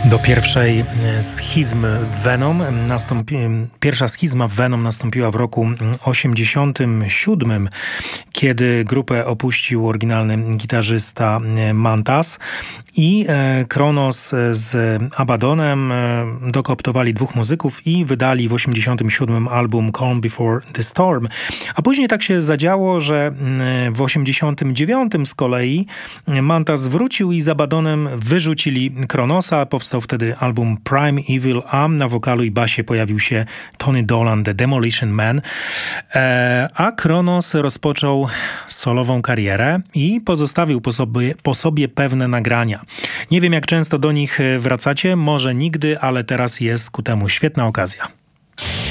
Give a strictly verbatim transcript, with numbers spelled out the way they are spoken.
Do pierwszej schizmy Venom nastąpi... Pierwsza schizma Venom nastąpiła w roku osiemdziesiątym siódmym, kiedy grupę opuścił oryginalny gitarzysta Mantas i Kronos z Abadonem dokooptowali dwóch muzyków i wydali w osiemdziesiątym siódmym album Calm Before the Storm. A później tak się zadziało, że w osiemdziesiątym dziewiątym z kolei Mantas wrócił i z Abadonem wyrzucili Kronosa. Powstał wtedy album Prime Evil, a na wokalu i basie pojawił się Tony Dolan, The Demolition Man. E, a Kronos rozpoczął solową karierę i pozostawił po sobie, po sobie pewne nagrania. Nie wiem, jak często do nich wracacie, może nigdy, ale teraz jest ku temu świetna okazja.